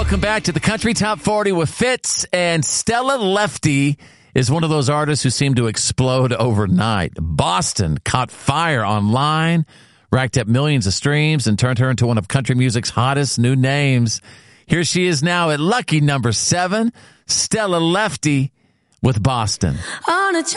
Welcome back to the Country Top 40 with Fitz, and Stella Lefty is one of those artists who seem to explode overnight. Boston caught fire online, racked up millions of streams, and turned her into one of country music's hottest new names. Here she is now at lucky number 7, Stella Lefty with Boston. On a